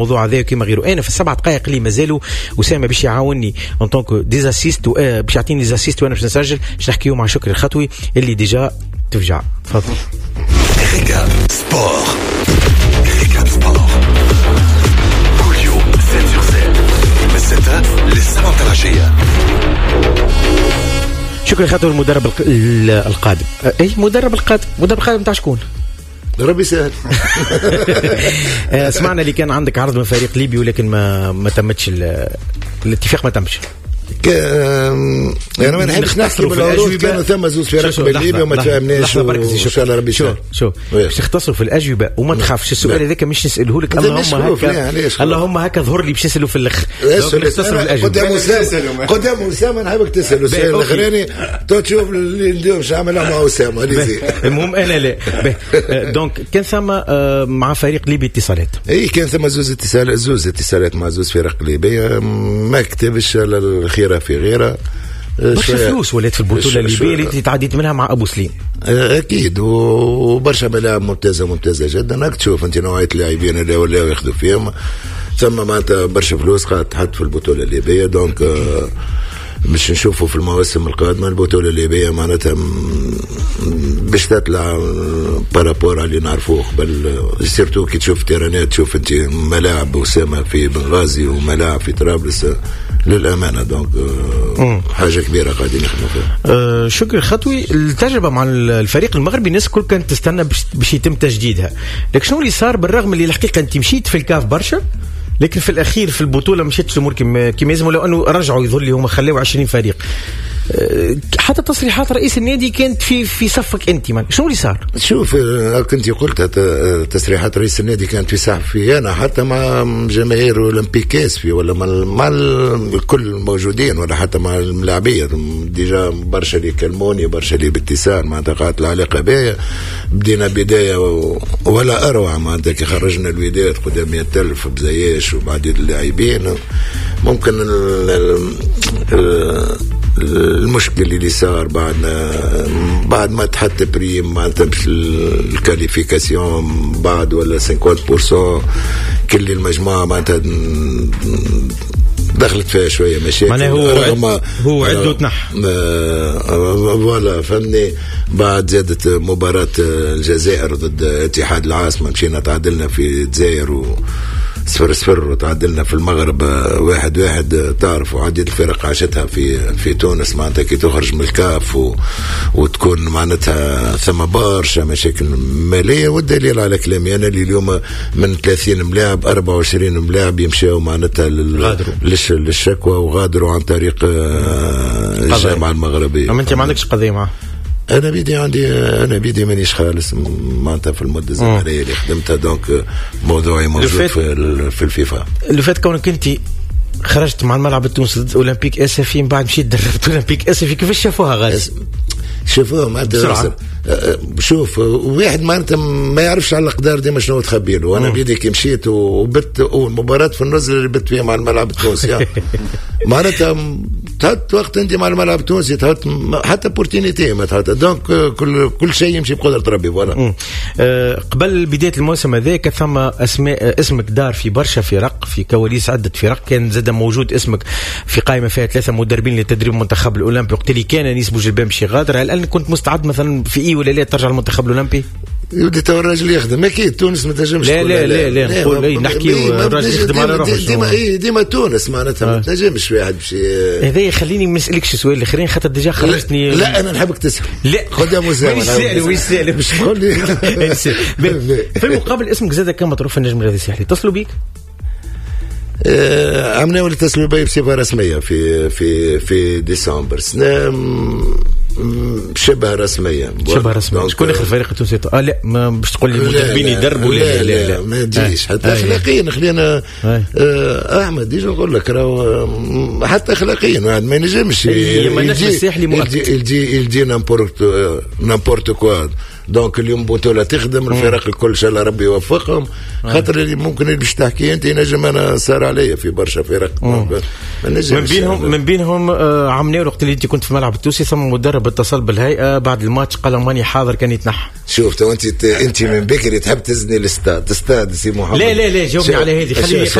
الموضوع هذا كما غيره. انا في السبع دقائق اللي مازالوا اسامه باش يعاونني اون طونك ديزاسيست باش يعطيني ديزاسيست وانا باش نسجل باش نحكيو مع شكري الخطوي اللي ديجا تفجع. تفضل. ريكاب سبور. ريكاب سبور كل يوم 7/7 من 6 للساعة العشية. شكري الخطوي المدرب القادم. اي مدرب القادم تاع شكون؟ ربي سهل. سمعنا اللي كان عندك عرض من فريق ليبي ولكن ما تمتش الاتفاق، ما تمش. انا ما نحبش نحكي بالعروض، كانوا ثم زوج فرق بالليبيا وما تفهمناش ان شاء الله ربي يسهل. شو باش تختصروا في الاجوبه وما تخافش. السؤال هذاك مش نساله لك اللهم هكا ظهر لي باش نساله في الاخر. نختصروا في الاجوبه قدام اسامه نحبك تسال السؤال الاخراني تشوف اللي ندير باش نعملها مع اسامه. المهم انا لا دونك كان ثم مع فريق ليبي اتصالات. اي كان ثم زوج اتصالات مع زوج فرق ليبيه ما كتبش الخيره في غيره. برشا فلوس ولات في البطوله الليبيه اللي تعديت منها مع ابو سليم اكيد، وبرشا ملاعب ممتازه جدا. راك تشوف انت نوعيه اللاعبين اللي ولاو ياخذوا فيهم، ثم معناتها برشا فلوس قاعد تحط في البطوله الليبيه. دونك باش نشوفوا في المواسم القادمه البطوله الليبيه معناتها باش تطلع بارابور اللي نعرفوه قبل. سيرتو كي تشوف تيرانات، تشوف انت ملاعب اسامه في بنغازي وملاعب في طرابلس للامانه. دونك حاجه كبيره قاعدين نخدموا فيها. شكري الخطوي. التجربه مع الفريق المغربي الناس الكل كانت تستنى باش يتم تجديدها، لكن شنو اللي صار بالرغم اللي الحقيقه انت مشيت في الكاف برشا لكن في الاخير في البطوله مشيتش الامور كما لازم، لو انه رجعوا يظل هم خلاو 20 فريق. حتى تصريحات رئيس النادي كانت في صفك انت. شنو اللي صار؟ شوف كنت قلت تصريحات رئيس النادي كانت في صحفي انا حتى مع جماهير اولمبيكيس في ولا مع الكل الموجودين ولا حتى مع الملاعبيه ديجا برشا اللي كلموني برشا اللي باتصال معناتها قالت العلاقه بيا. بدينا بدايه ولا اروع معناتها كي خرجنا الوداد قدام 100,000 بزياش وبعدين اللاعبين. ممكن المشكل اللي صار بعد ما تحط بريم معناتها الكاليفيكاسيون بعد ولا 50% كل المجموعه معناتها دخلت فيها شويه مشاكل. معناها هو عدو تنح فوالا فهمني. بعد زادت مباراه الجزائر ضد اتحاد العاصمه، مشينا تعادلنا في الجزائر 0-0 وتعادلنا في المغرب 1-1. تعرف وعديد الفرق عاشتها في تونس معناتها كي تخرج من الكاف وتكون معناتها ثم برشا مشاكل ماليه. والدليل على كلامي انا اللي اليوم من 30 ملاعب 24 ملاعب يمشيوا معناتها للشكوى وغادروا عن طريق الجامعه المغربيه. انت ما عندكش قضيه معه؟ انا بيدي مانيش خالص معناتها في المده الزمنيه اللي خدمتها. دونك موضوعي موجود في الفيفا. اللي فات كونك انت خرجت مع الملعب التونسي ضد اولمبيك اسفي، من بعد مشيت دربت اولمبيك اسفي، كيفاش شافوها غاز؟ شوفوها معناتها شوف واحد معناتها ما يعرفش على الأقدار ديما شنو تخبي له. انا بيدي كي مشيت وبت والمباراه في النزل اللي بت فيها مع الملعب التونسي معناتها تحط وقت انت مع الملعب التونسي تحط حتى بورتينيتي ما تحط. دونك كل شيء يمشي بقدره ربي. فوالا قبل بدايه الموسم هذاك ثم اسمك دار في برشا فرق، في كواليس عده فرق، كان زاد موجود اسمك في قائمه فيها 3 مدربين لتدريب المنتخب الاولمبي وقت اللي كان انيس بوجلبان باش يغادر. هل كنت مستعد مثلا في ولا لا ترجع المنتخب الاولمبي؟ يودي تو الراجل يخدم اكيد. تونس ما تنجمش لا نقول نحكي الراجل يخدم على روحه. ديما تونس معناتها ما تنجمش واحد هذا يخليني ما نسالكش السؤال الاخرين خاطر ديجا خرجتني. لا انا نحبك تسال. لا خذ يا مساعد ويسال مش تقول لي في المقابل اسمك زاد كم مطروح في النجم الرياضي الساحلي. اتصلوا بيك عملنا ولا اتصلوا بي بصفه رسميه في ديسمبر سنه شبه رسميه. شكون اخر فريق التونسي؟ لا ما باش تقول لي مدربين يدربوا. لا ما تجيش حتى اخلاقيا. خلينا احمد ديجا نقول لك راهو حتى اخلاقيا ما ينجمش يجي نامبورت كوا دونك اليوم بطوله تخدم الفرق الكل شاء الله ربي يوفقهم. خاطر اللي ممكن اللي باش تحكي انت نجم انا صار عليا في برشا فرق من بينهم عمناور وقت اللي انت كنت في الملعب التونسي ثم مدرب اتصل بالهيئه بعد الماتش قال ماني حاضر كان يتنحى. شوف تو انت من بكري تحب تزني الاستاد سي محمد. لا جاوبني على هذه.